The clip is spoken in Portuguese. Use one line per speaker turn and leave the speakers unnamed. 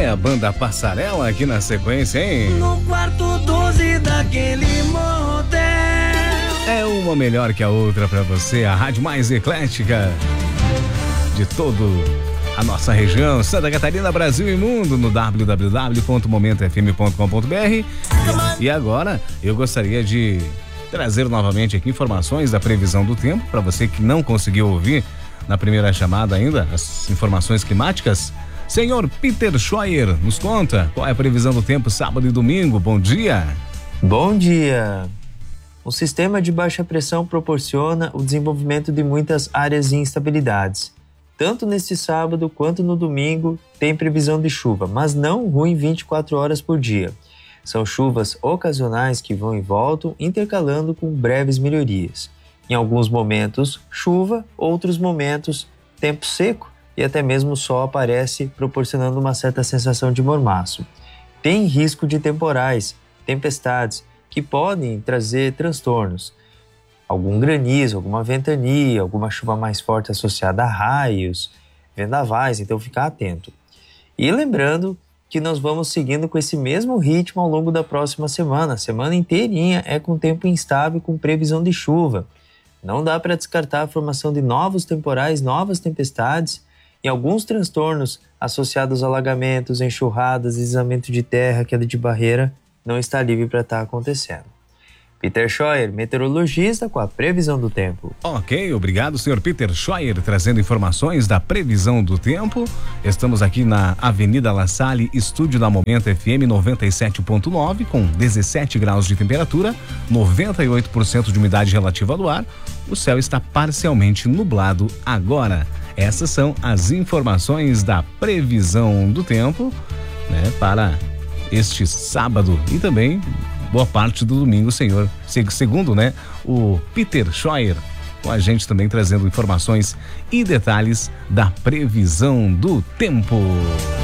É a banda Passarela aqui na sequência, hein?
No quarto 12 daquele motel.
É uma melhor que a outra pra você, a rádio mais eclética de todo a nossa região, Santa Catarina, Brasil e mundo, no www.momentofm.com.br. E agora eu gostaria de trazer novamente aqui informações da previsão do tempo para você que não conseguiu ouvir na primeira chamada ainda as informações climáticas. Senhor Peter Scheuer, nos conta qual é a previsão do tempo sábado e domingo. Bom dia.
Bom dia. O sistema de baixa pressão proporciona o desenvolvimento de muitas áreas de instabilidades. Tanto neste sábado quanto no domingo tem previsão de chuva, mas não ruim 24 horas por dia. São chuvas ocasionais que vão e voltam, intercalando com breves melhorias. Em alguns momentos, chuva, outros momentos, tempo seco e até mesmo o sol aparece, proporcionando uma certa sensação de mormaço. Tem risco de temporais, tempestades, que podem trazer transtornos. Algum granizo, alguma ventania, alguma chuva mais forte associada a raios, vendavais, então ficar atento. E lembrando que nós vamos seguindo com esse mesmo ritmo ao longo da próxima semana. A semana inteirinha é com tempo instável, com previsão de chuva. Não dá para descartar a formação de novos temporais, novas tempestades e alguns transtornos associados a alagamentos, enxurradas, deslizamento de terra, queda de barreira, não está livre para estar acontecendo. Peter Scheuer, meteorologista, com a previsão do tempo.
Ok, obrigado, senhor Peter Scheuer, trazendo informações da previsão do tempo. Estamos aqui na Avenida La Salle, estúdio da Momento FM 97.9, com 17 graus de temperatura, 98% de umidade relativa do ar. O céu está parcialmente nublado agora. Essas são as informações da previsão do tempo, né, para este sábado e também boa parte do domingo, senhor. Segundo, né, o Peter Scheuer, com a gente também trazendo informações e detalhes da previsão do tempo.